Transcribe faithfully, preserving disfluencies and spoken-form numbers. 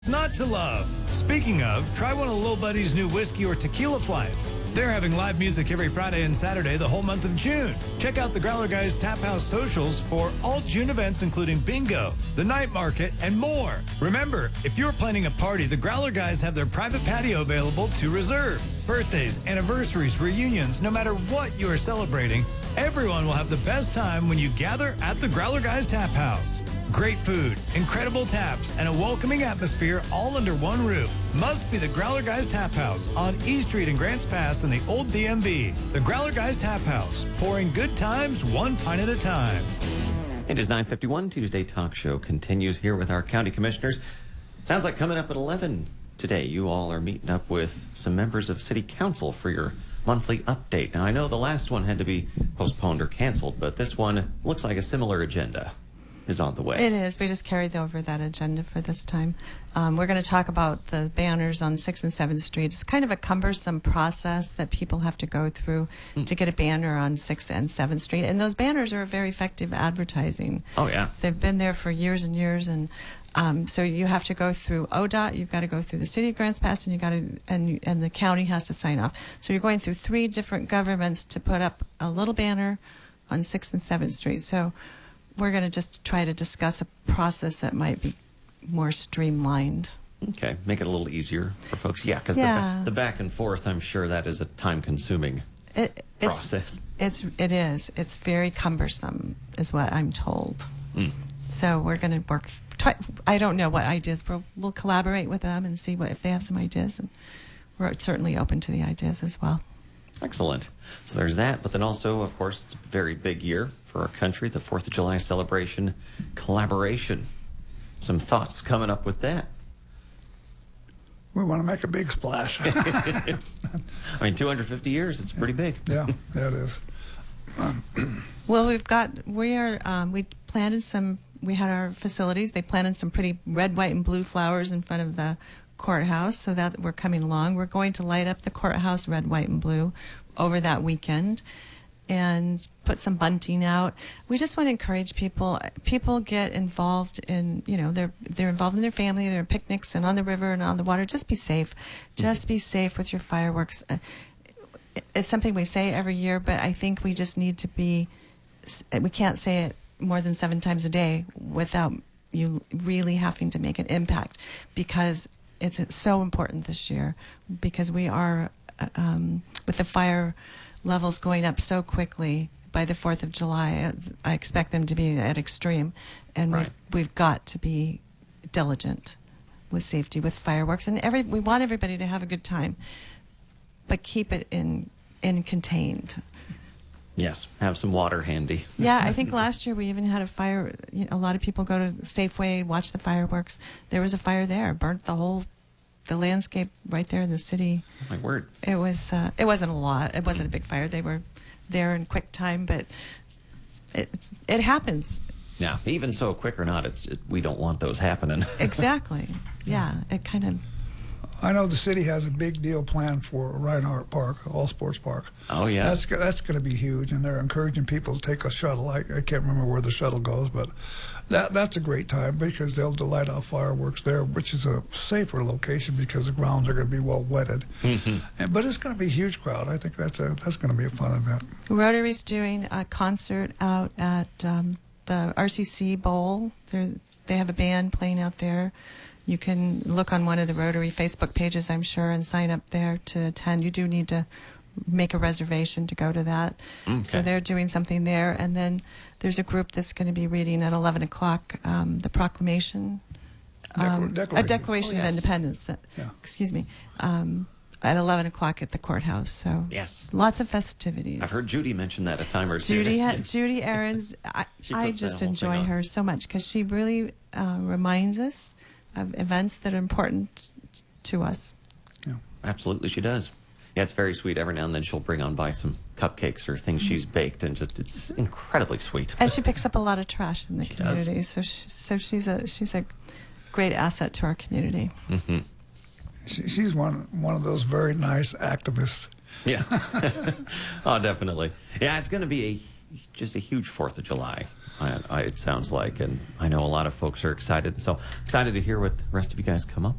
It's not to love. Speaking of, try one of Lil Buddy's new whiskey or tequila flights. They're having live music every Friday and Saturday the whole month of June. Check out the Growler Guys Tap House socials for all June events, including bingo, the night market, and more. Remember, if you're planning a party, the Growler Guys have their private patio available to reserve. Birthdays, anniversaries, reunions, no matter what you are celebrating, everyone will have the best time when you gather at the Growler Guys Tap House. Great food, incredible taps, and a welcoming atmosphere all under one roof. Must be the Growler Guys Tap House on E Street in Grants Pass in the old D M V. The Growler Guys Tap House, pouring good times one pint at a time. It is nine fifty-one. Tuesday Talk Show continues here with our county commissioners. Sounds like coming up at eleven today, you all are meeting up with some members of City Council for your monthly update. Now, I know the last one had to be postponed or canceled, but this one looks like a similar agenda is on the way. It is. We just carried over that agenda for this time. Um, we're going to talk about the banners on sixth and seventh Street. It's kind of a cumbersome process that people have to go through mm. to get a banner on sixth and seventh Street. And those banners are very effective advertising. Oh, yeah. They've been there for years and years. And um, so you have to go through O D O T, you've got to go through the City of Grants Pass, and you got to, and, and the county has to sign off. So you're going through three different governments to put up a little banner on sixth and seventh Street. So we're going to just try to discuss a process that might be more streamlined. Okay, make it a little easier for folks. Yeah, because yeah. the, the back and forth, I'm sure that is a time-consuming it, process. It's, it's, it is. It's very cumbersome, is what I'm told. Mm. So we're going to work. Try, I don't know what ideas. We'll, we'll collaborate with them and see what if they have some ideas. And we're certainly open to the ideas as well. Excellent. So there's that, but then also, of course, it's a very big year for our country, the fourth of July celebration collaboration. Some thoughts coming up with that? We want to make a big splash. I mean, two hundred fifty years, it's pretty big. Yeah, yeah, it is. Well, we've got, we are, um, we planted some, we had our facilities, they planted some pretty red, white, and blue flowers in front of the courthouse, so that we're coming along. We're going to light up the courthouse red, white, and blue over that weekend and put some bunting out. We just want to encourage people. People get involved in, you know, they're they're involved in their family, they're in picnics and on the river and on the water. Just be safe. Just be safe with your fireworks. It's something we say every year, but I think we just need to be, we can't say it more than seven times a day without you really having to make an impact, because it's so important this year, because we are, um, with the fire levels going up so quickly by the fourth of July, I expect them to be at extreme, and right. we've, we've got to be diligent with safety, with fireworks, and every we want everybody to have a good time, but keep it in in contained. Yes, have some water handy. Yeah, I think last year we even had a fire. You know, a lot of people go to Safeway, watch the fireworks. There was a fire there, burnt the whole, the landscape right there in the city. Oh, my word! It was. Uh, it wasn't a lot. It wasn't a big fire. They were there in quick time, but it it happens. Yeah, even so, quick or not, it's just, we don't want those happening. Exactly. Yeah, it kind of. I know the city has a big deal planned for Reinhardt Park, All Sports Park. Oh, yeah. That's that's going to be huge, and they're encouraging people to take a shuttle. I, I can't remember where the shuttle goes, but that that's a great time because they'll light off fireworks there, which is a safer location because the grounds are going to be well wetted. Mm-hmm. And, but it's going to be a huge crowd. I think that's a that's going to be a fun event. Rotary's doing a concert out at um, the R C C Bowl. They're, they have a band playing out there. You can look on one of the Rotary Facebook pages, I'm sure, and sign up there to attend. You do need to make a reservation to go to that. Okay. So they're doing something there. And then there's a group that's going to be reading at eleven o'clock um, the proclamation, um, Declaration. a Declaration Oh, yes. of Independence. Yeah. Excuse me. Um, at eleven o'clock at the courthouse. So Yes. lots of festivities. I've heard Judy mention that a time or two. Judy, ha Judy Aarons, I, She I puts that just whole enjoy thing on. her so much because she really uh, reminds us of events that are important to us. Yeah. Absolutely, she does. Yeah, it's very sweet. Every now and then she'll bring on by some cupcakes or things she's baked, and just it's incredibly sweet. And she picks up a lot of trash in the She does. community, so she, so she's a she's a great asset to our community. Mm-hmm. She, she's one one of those very nice activists. Yeah. Oh, definitely. Yeah, it's going to be a just a huge Fourth of July. I, I, it sounds like, and I know a lot of folks are excited. So excited to hear what the rest of you guys come up